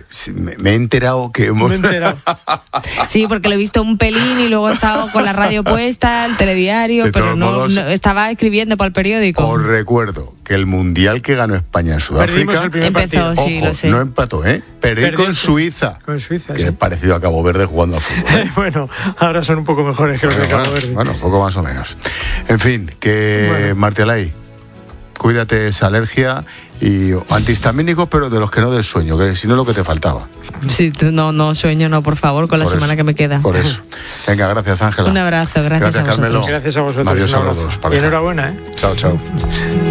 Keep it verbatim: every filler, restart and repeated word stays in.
me, me he enterado que hemos... Me he enterado. Sí, porque lo he visto un pelín y luego he estado con la radio puesta, el telediario, De pero todos no, modos, no estaba escribiendo para el periódico. Os recuerdo que el mundial que ganó España en Sudáfrica el primer empezó, partido. sí, ojo, lo sé. no empató, ¿eh? Perdí Perdió con Suiza, con Suiza, que sí. es parecido a Cabo Verde jugando a fútbol, ¿eh? Bueno, ahora son un poco mejores que los de bueno, Cabo Verde. bueno, poco más o menos. En fin, que Bueno. Martialay, cuídate esa alergia y antihistamínicos, pero de los que no del sueño, que si no es lo que te faltaba. Sí, tú, no, no sueño, no, por favor, con la Por semana eso, que me queda. Por eso. Venga, gracias, Ángela. Un abrazo, gracias, Gracias, a vosotros. Carmelo. Gracias a vosotros. Adiós un a los abrazo. dos, Y pareja. enhorabuena, ¿eh? Chao, chao.